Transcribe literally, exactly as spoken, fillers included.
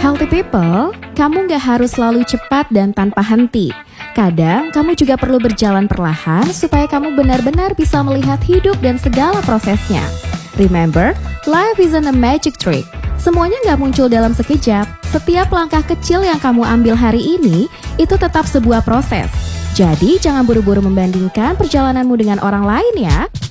Healthy people, kamu gak harus selalu cepat dan tanpa henti. Kadang kamu juga perlu berjalan perlahan supaya kamu benar-benar bisa melihat hidup dan segala prosesnya. Remember, life isn't a magic trick. Semuanya gak muncul dalam sekejap. Setiap langkah kecil yang kamu ambil hari ini, itu tetap sebuah proses. Jadi jangan buru-buru membandingkan perjalananmu dengan orang lain ya.